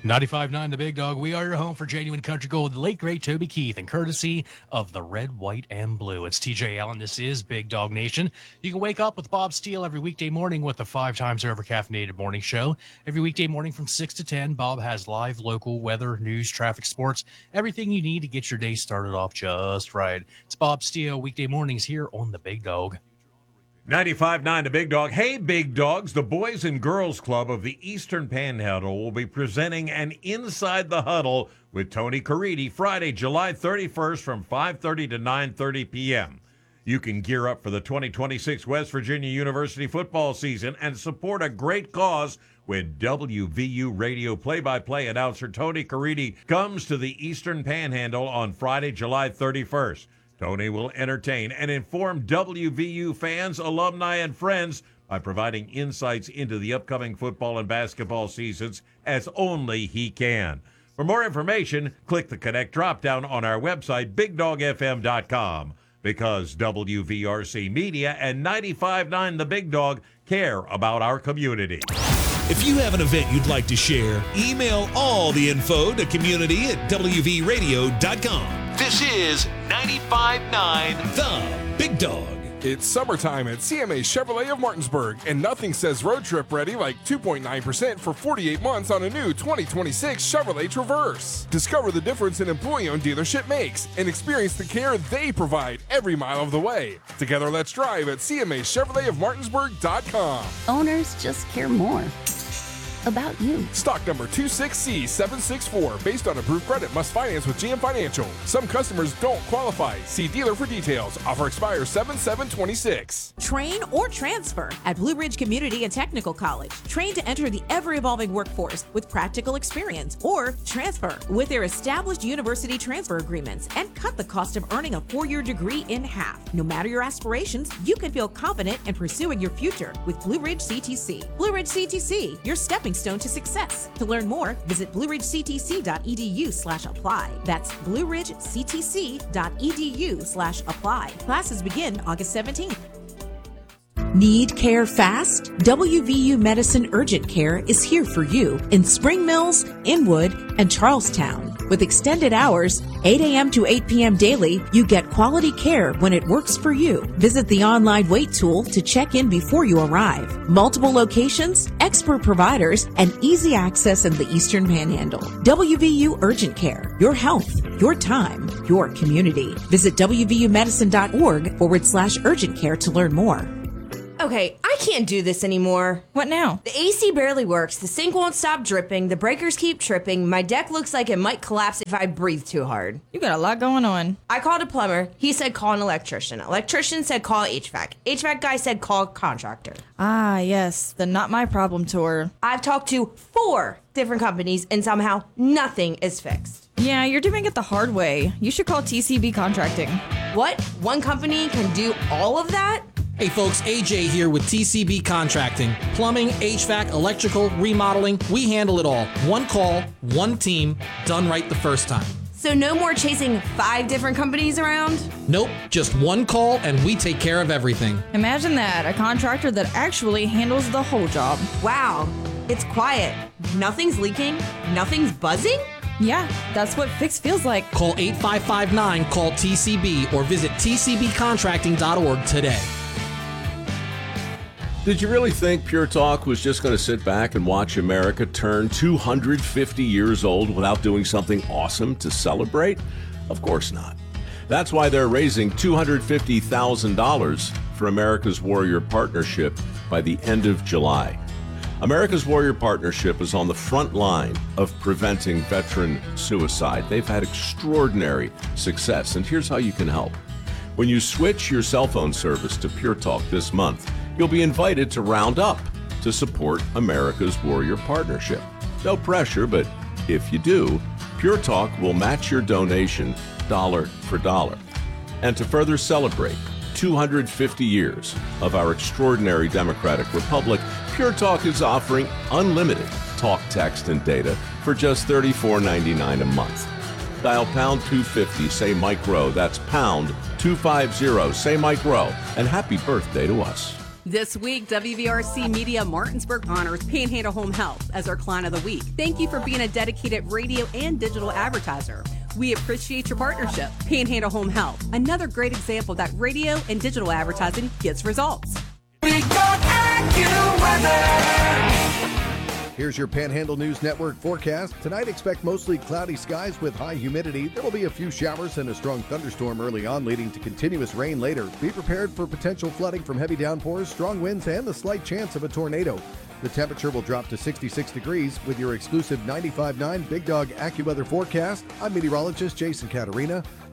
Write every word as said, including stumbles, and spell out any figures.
ninety-five point nine The Big Dog. We are your home for genuine country gold, the late great Toby Keith, and courtesy of the Red, White, and Blue. It's T J Allen. This is Big Dog Nation. You can wake up with Bob Steele every weekday morning with a five times over caffeinated morning show. Every weekday morning from six to ten, Bob has live local weather, news, traffic, sports, everything you need to get your day started off just right. It's Bob Steele, weekday mornings here on The Big Dog. ninety-five point nine The Big Dog. Hey, Big Dogs, the Boys and Girls Club of the Eastern Panhandle will be presenting an Inside the Huddle with Tony Caridi Friday, July thirty-first from five thirty to nine thirty p.m. You can gear up for the twenty twenty-six West Virginia University football season and support a great cause when W V U radio play-by-play announcer Tony Caridi comes to the Eastern Panhandle on Friday, July thirty-first. Tony will entertain and inform W V U fans, alumni, and friends by providing insights into the upcoming football and basketball seasons as only he can. For more information, click the Connect drop-down on our website, big dog f m dot com, because W V R C Media and ninety-five point nine The Big Dog care about our community. If you have an event you'd like to share, email all the info to community at w v radio dot com. This is ninety-five point nine The Big Dog. It's summertime at C M A Chevrolet of Martinsburg, and nothing says road trip ready like two point nine percent for forty-eight months on a new twenty twenty-six Chevrolet Traverse. Discover the difference an employee-owned dealership makes and experience the care they provide every mile of the way. Together, let's drive at C M A Chevrolet of Martinsburg dot com. Owners just care more about you. Stock number two six C seven six four, based on approved credit, must finance with G M Financial. Some customers don't qualify. See dealer for details. Offer expires seven seven twenty-six. Train or transfer at Blue Ridge Community and Technical College. Train to enter the ever-evolving workforce with practical experience, or transfer with their established university transfer agreements and cut the cost of earning a four-year degree in half. No matter your aspirations, you can feel confident in pursuing your future with Blue Ridge C T C. Blue Ridge C T C, your stepping stone to success. To learn more, visit blue ridge c t c dot e d u slash apply. That's blue ridge c t c dot e d u slash apply. Classes begin August seventeenth. Need care fast? W V U Medicine Urgent Care is here for you in Spring Mills, Inwood, and Charlestown. With extended hours, eight a.m. to eight p.m. daily, you get quality care when it works for you. Visit the online wait tool to check in before you arrive. Multiple locations, expert providers, and easy access in the Eastern Panhandle. W V U Urgent Care. Your health, your time, your community. Visit w v u medicine dot org forward slash urgent care to learn more. Okay, I can't do this anymore. What now? The A C barely works, the sink won't stop dripping, the breakers keep tripping, my deck looks like it might collapse if I breathe too hard. You got a lot going on. I called a plumber, he said call an electrician. Electrician said call H V A C. H V A C guy said call contractor. Ah, yes, the Not My Problem tour. I've talked to four different companies and somehow nothing is fixed. Yeah, you're doing it the hard way. You should call T C B Contracting. What? One company can do all of that? Hey folks, A J here with T C B Contracting. Plumbing, H V A C, electrical, remodeling, we handle it all. One call, one team, done right the first time. So no more chasing five different companies around? Nope, just one call and we take care of everything. Imagine that, a contractor that actually handles the whole job. Wow, it's quiet. Nothing's leaking, nothing's buzzing? Yeah, that's what fix feels like. Call eight five five nine, call T C B, or visit t c b contracting dot org today. Did you really think Pure Talk was just going to sit back and watch America turn two hundred fifty years old without doing something awesome to celebrate? Of course not. That's why they're raising two hundred fifty thousand dollars for America's Warrior Partnership by the end of July. America's Warrior Partnership is on the front line of preventing veteran suicide. They've had extraordinary success, and here's how you can help. When you switch your cell phone service to Pure Talk this month, you'll be invited to round up to support America's Warrior Partnership. No pressure, but if you do, Pure Talk will match your donation dollar for dollar. And to further celebrate two hundred fifty years of our extraordinary democratic republic, Pure Talk is offering unlimited talk, text, and data for just thirty-four ninety-nine a month. Dial pound two fifty, say Mike Rowe. That's pound two fifty, say Mike Rowe. And happy birthday to us. This week, W V R C Media Martinsburg honors Panhandle Home Health as our Client of the Week. Thank you for being a dedicated radio and digital advertiser. We appreciate your partnership. Panhandle Home Health, another great example that radio and digital advertising gets results. Big Dog AccuWeather. Here's your Panhandle News Network forecast. Tonight, expect mostly cloudy skies with high humidity. There will be a few showers and a strong thunderstorm early on, leading to continuous rain later. Be prepared for potential flooding from heavy downpours, strong winds, and the slight chance of a tornado. The temperature will drop to sixty-six degrees with your exclusive ninety-five point nine Big Dog AccuWeather forecast. I'm meteorologist Jason Caterina.